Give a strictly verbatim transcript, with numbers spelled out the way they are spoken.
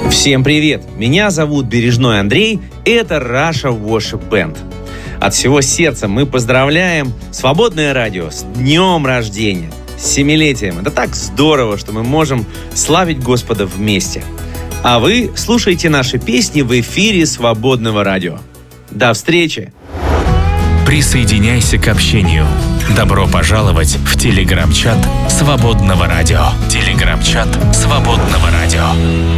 Всем привет! Меня зовут Бережной Андрей, это Russia Worship Band. От всего сердца мы поздравляем Свободное радио с днем рождения, с семилетием. Это так здорово, что мы можем славить Господа вместе. А вы слушаете наши песни в эфире Свободного радио. До встречи! Присоединяйся к общению. Добро пожаловать в телеграм-чат Свободного радио. Телеграм-чат Свободного радио.